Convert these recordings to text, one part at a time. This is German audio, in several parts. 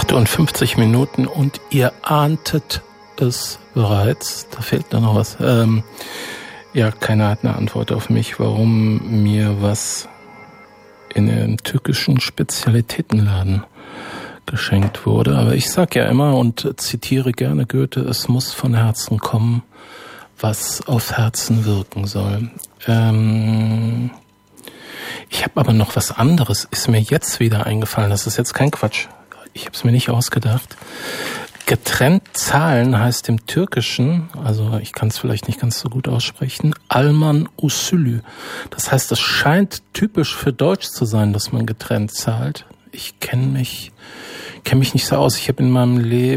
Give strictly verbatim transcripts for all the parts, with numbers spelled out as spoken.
achtundfünfzig Minuten und ihr ahntet es bereits. Da fehlt nur noch was. Ähm, ja, keiner hat eine Antwort auf mich, warum mir was in einem türkischen Spezialitätenladen geschenkt wurde. Aber ich sag ja immer und zitiere gerne Goethe, es muss von Herzen kommen, was auf Herzen wirken soll. Ähm, ich habe aber noch was anderes, ist mir jetzt wieder eingefallen. Das ist jetzt kein Quatsch. Ich habe es mir nicht ausgedacht. Getrennt zahlen heißt im Türkischen, also ich kann es vielleicht nicht ganz so gut aussprechen, Alman usulü. Das heißt, es scheint typisch für Deutsch zu sein, dass man getrennt zahlt. Ich kenne mich, kenne mich nicht so aus. Ich habe in meinem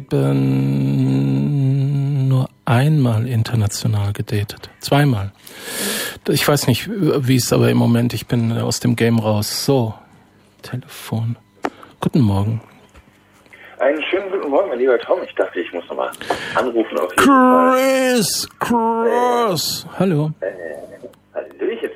Leben nur einmal international gedatet. Zweimal. Ich weiß nicht, wie es aber im Moment, ich bin aus dem Game raus. So, Telefon. Guten Morgen. Einen schönen guten Morgen, mein lieber Tom. Ich dachte, ich muss nochmal anrufen auf jeden Chris, Fall. Chris, äh, hallo. Äh, Hallöchen.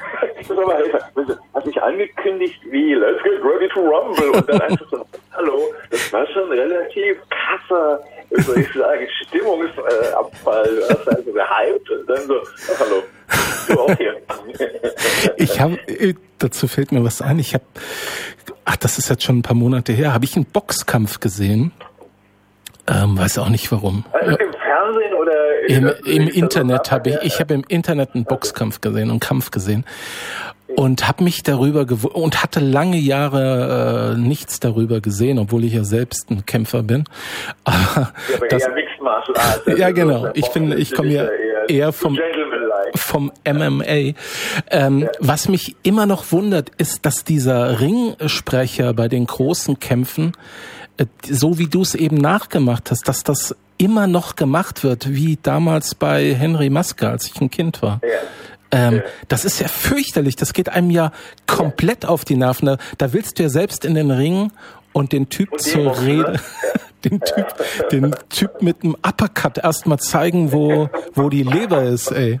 Hast mich angekündigt wie Let's get ready to rumble und dann einfach so, hallo. Das war schon relativ krasser, wie soll ich sagen, Stimmungsabfall. Du hast also gehypt und dann so, oh, hallo. Du auch hier. Ich habe, dazu fällt mir was ein, ich habe, ach, das ist jetzt schon ein paar Monate her, habe ich einen Boxkampf gesehen. Ähm, weiß auch nicht warum. Also im Fernsehen oder? Im, im Internet habe ich, ich habe im Internet einen Boxkampf gesehen, einen Kampf gesehen. Und habe mich darüber gew- und hatte lange Jahre äh, nichts darüber gesehen, obwohl ich ja selbst ein Kämpfer bin. Aber, ja, aber das, eher Mixed Martial Arts. Ja, genau. Ich bin, ich komme ja eher, eher vom vom M M A. Ähm, ja. Was mich immer noch wundert, ist, dass dieser Ringsprecher bei den großen Kämpfen, äh, so wie du es eben nachgemacht hast, dass das immer noch gemacht wird, wie damals bei Henry Maske, als ich ein Kind war. Ja. Ähm, ja. Das ist ja fürchterlich. Das geht einem ja komplett ja. auf die Nerven. Da, da willst du ja selbst in den Ring und den Typ und zur Woche, Rede, ne? ja. den Typ, den Typ mit dem Uppercut erstmal zeigen, wo, wo die Leber ist, ey.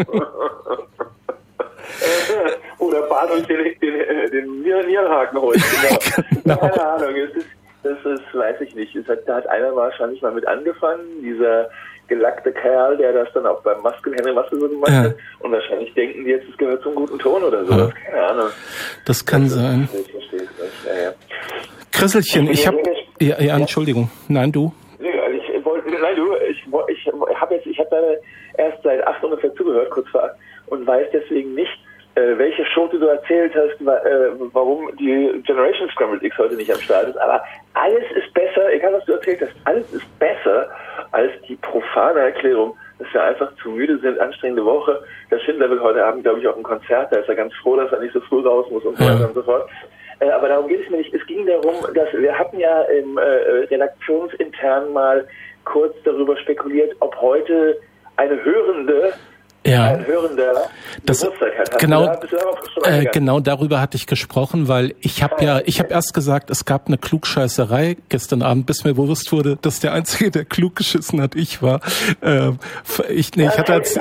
Oder Bart und den, den, den Nierenhaken holen. Genau. Genau. Keine Ahnung, das ist, das ist, weiß ich nicht. Es hat, da hat einer wahrscheinlich mal mit angefangen, dieser gelackte Kerl, der das dann auch beim Masken, Henry Maske so gemacht hat. Ja. Und wahrscheinlich denken die jetzt, es gehört zum guten Ton oder so. Ja. Keine Ahnung. Das kann das sein. Ich verstehe es nicht. Ja, ja. Chrisselchen, ich, ich habe... Ja, ja, Entschuldigung. Nein, du? Also ich wollte, nein, du, ich, ich habe jetzt, ich habe da erst seit acht ungefähr zugehört, kurz vor, und weiß deswegen nicht, äh, welche Schote du erzählt hast, wa- äh, warum die Generation Scrambled X heute nicht am Start ist. Aber alles ist besser, egal was du erzählt hast, alles ist besser als die profane Erklärung, dass wir einfach zu müde sind, anstrengende Woche. Der Schindler will heute Abend, glaube ich, auf ein Konzert, da ist er ganz froh, dass er nicht so früh raus muss und so weiter und so fort. Äh, aber darum geht es mir nicht. Es ging darum, dass wir hatten ja im äh, redaktionsintern mal kurz darüber spekuliert, ob heute eine Hörende, ja, ein Hörender das, Geburtstag hat. Genau, da, äh, genau darüber hatte ich gesprochen, weil ich habe ja, ich habe erst gesagt, es gab eine Klugscheißerei gestern Abend, bis mir bewusst wurde, dass der Einzige, der klug geschissen hat, ich war. Äh, ich, nee, ich hatte als,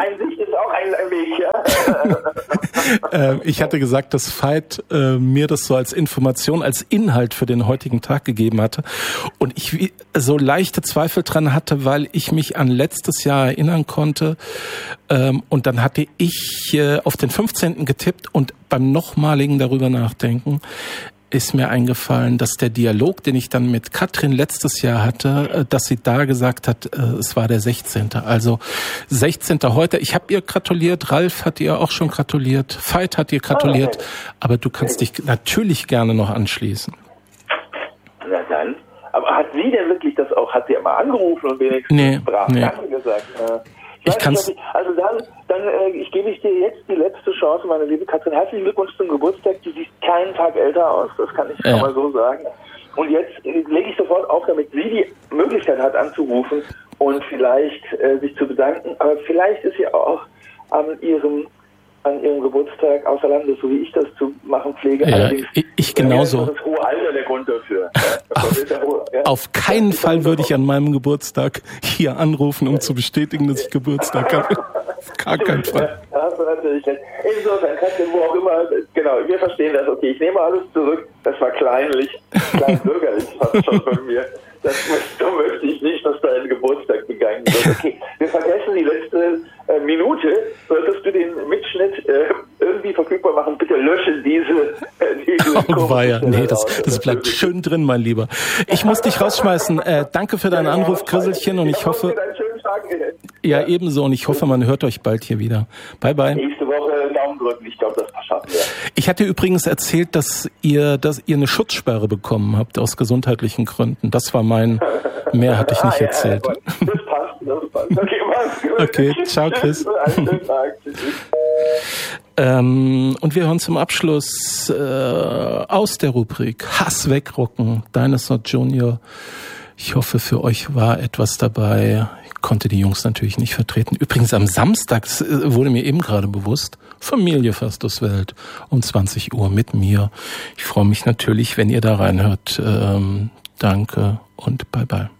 äh, ich hatte gesagt, dass Veit äh, mir das so als Information, als Inhalt für den heutigen Tag gegeben hatte und ich so leichte Zweifel dran hatte, weil ich mich an letztes Jahr erinnern konnte ähm, und dann hatte ich äh, auf den fünfzehnten getippt und beim nochmaligen darüber nachdenken ist mir eingefallen, dass der Dialog, den ich dann mit Katrin letztes Jahr hatte, dass sie da gesagt hat, es war der sechzehnte. Also sechzehnte heute. Ich habe ihr gratuliert, Ralf hat ihr auch schon gratuliert, Veit hat ihr gratuliert, oh, okay. Aber du kannst dich natürlich gerne noch anschließen. Na dann. Aber hat sie denn wirklich das auch, hat sie immer angerufen und wenigstens nee, brav nee. Danke gesagt? Äh, Ich kann's. Nicht, also dann, dann äh, ich gebe ich dir jetzt die letzte Chance, meine liebe Katrin. Herzlichen Glückwunsch zum Geburtstag. Du siehst keinen Tag älter aus, das kann ich ja. schon mal so sagen. Und jetzt äh, lege ich sofort auf, damit sie die Möglichkeit hat anzurufen und vielleicht äh, sich zu bedanken. Aber vielleicht ist sie auch an ihrem an ihrem Geburtstag außer Landes, so wie ich das zu machen pflege. Ja, ich, ich genauso. Das ist das hohe Alter der Grund dafür. Auf, ja? auf keinen Fall würde ich an meinem Geburtstag hier anrufen, um zu bestätigen, dass ich Geburtstag habe. Auf gar keinen Fall. Ja, hast du natürlich recht. Insofern kannst du wo auch immer, genau, wir verstehen das, okay, ich nehme alles zurück, das war kleinlich, kleinbürgerlich fast schon von mir. Das so möchte ich nicht, dass dein Geburtstag begangen wird. Okay, wir vergessen die letzte äh, Minute. Solltest du den Mitschnitt äh, irgendwie verfügbar machen, bitte lösche diese äh, diese Oh weia, nee, das, das bleibt schön drin, mein Lieber. Ich muss dich rausschmeißen. Äh, danke für deinen Anruf, Chrisselchen, und ich hoffe... Ja, ebenso, und ich hoffe, man hört euch bald hier wieder. Bye, bye. Nächste Woche Daumen drücken, ich glaube, das schaffen wir. Ich hatte übrigens erzählt, dass ihr, dass ihr eine Schutzsperre bekommen habt aus gesundheitlichen Gründen. Das war mein, mehr hatte ich nicht erzählt. Ah, ja, das passt, das passt. Okay, mach's gut. Okay, ciao, Chris. Einen schönen Tag. Ähm, und wir hören zum Abschluss äh, aus der Rubrik Hass wegrocken, Dinosaur Junior. Ich hoffe, für euch war etwas dabei. Ich konnte die Jungs natürlich nicht vertreten. Übrigens am Samstag, das wurde mir eben gerade bewusst, Familie Fastos Welt um zwanzig Uhr mit mir. Ich freue mich natürlich, wenn ihr da reinhört. Ähm, danke und bye bye.